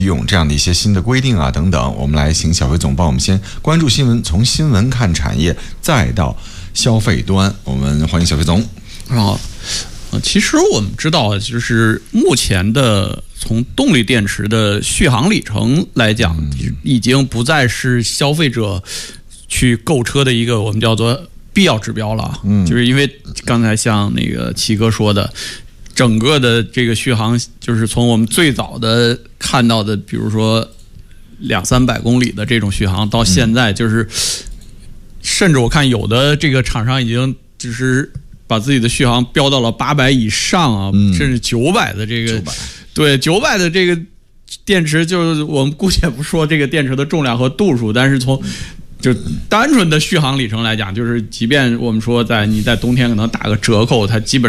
用这样的一些新的规定啊等等，我们来请小飞总帮我们先关注新闻，从新闻看产业，再到消费端。我们欢迎小飞总。 其实我们知道，就是目前的从动力电池的续航里程来讲，已经不再是消费者去购车的一个我们叫做必要指标了。就是因为刚才像那个齐哥说的，整个的这个续航，就是从我们最早的看到的，比如说200-300公里的这种续航，到现在就是，甚至我看有的这个厂商已经就是把自己的续航标到了800以上啊，甚至900的这个，对900的这个电池，就是我们姑且不说这个电池的重量和度数，但是从就单纯的续航里程来讲，就是即便我们说你在冬天可能打个折扣，它基本